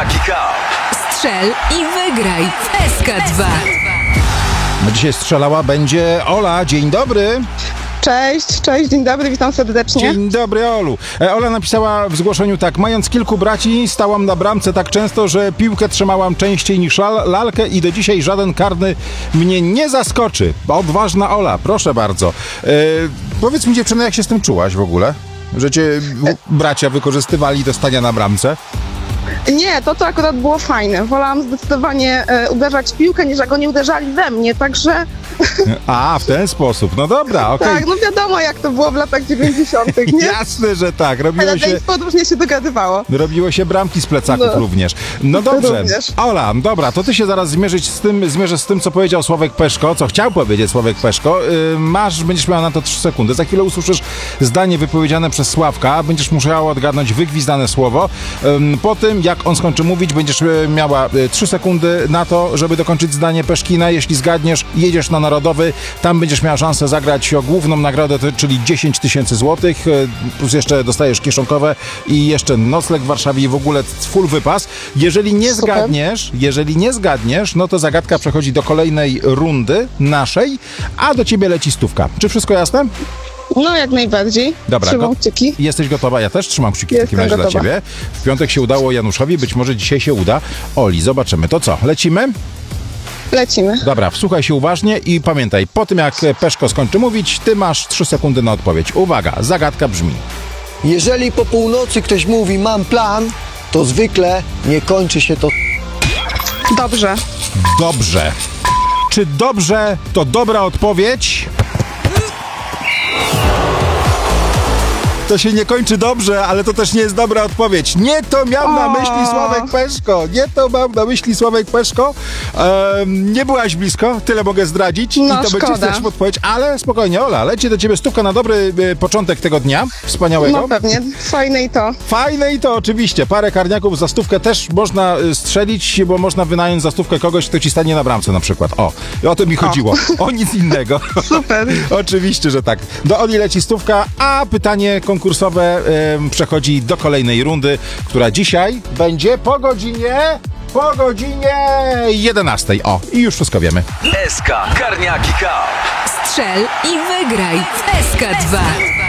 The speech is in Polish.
Karniaki Cup. Strzel i wygraj w SK2. Dzisiaj strzelała będzie Ola. Dzień dobry. Cześć, dzień dobry, witam serdecznie. Dzień dobry, Olu. Ola napisała w zgłoszeniu tak. Mając kilku braci, stałam na bramce tak często, że piłkę trzymałam częściej niż lalkę i do dzisiaj żaden karny mnie nie zaskoczy. Odważna Ola, proszę bardzo. Powiedz mi, dziewczyna, jak się z tym czułaś w ogóle? Że cię bracia wykorzystywali do stania na bramce? Nie, to akurat było fajne. Wolałam zdecydowanie uderzać w piłkę, niż jak oni uderzali we mnie, także... A, w ten sposób. No dobra, okej. Tak, no wiadomo jak to było w latach 90., nie? Jasne, że tak. Ale podróżnie się dogadywało. Robiło się bramki z plecaków również. No dobrze. Również. Ola, dobra, to ty się zaraz zmierzysz z tym, co powiedział Sławek Peszko, co chciał powiedzieć Sławek Peszko. Będziesz miała na to 3 sekundy. Za chwilę usłyszysz zdanie wypowiedziane przez Sławka. Będziesz musiała odgadnąć wygwizdane słowo. Po tym, jak on skończy mówić, będziesz miała 3 sekundy na to, żeby dokończyć zdanie Peszkina. Jeśli zgadniesz, jedziesz na Narodowy. Tam będziesz miała szansę zagrać o główną nagrodę, czyli 10 000 złotych. Plus jeszcze dostajesz kieszonkowe i jeszcze nocleg w Warszawie i w ogóle full wypas. Jeżeli nie zgadniesz, no to zagadka przechodzi do kolejnej rundy naszej, a do ciebie leci 100. Czy wszystko jasne? No, jak najbardziej. Dobra, trzymam kciuki. Jesteś gotowa? Ja też trzymam kciuki w takim razie dla ciebie. W piątek się udało Januszowi, być może dzisiaj się uda Oli. Zobaczymy. To co? Lecimy? Lecimy. Dobra, wsłuchaj się uważnie i pamiętaj, po tym jak Peszko skończy mówić, ty masz 3 sekundy na odpowiedź. Uwaga, zagadka brzmi. Jeżeli po północy ktoś mówi mam plan, to zwykle nie kończy się to... Dobrze. Dobrze. Czy dobrze to dobra odpowiedź? To się nie kończy dobrze, ale to też nie jest dobra odpowiedź. Nie to miał na myśli Sławek Peszko. Nie byłaś blisko, tyle mogę zdradzić. No, i to szkoda. będzie też odpowiedź, ale spokojnie, Ola, leci do ciebie 100 na dobry początek tego dnia wspaniałego. No pewnie, fajne i to. Oczywiście. Parę karniaków za 100 też można strzelić, bo można wynająć za 100 kogoś, kto ci stanie na bramce na przykład. O to mi chodziło. O nic innego. Super. Oczywiście, że tak. Do Oli leci 100, a pytanie konkursowe przechodzi do kolejnej rundy, która dzisiaj będzie po godzinie 11. I już wszystko wiemy. SK Karniaki Cup. Strzel i wygraj w SK2.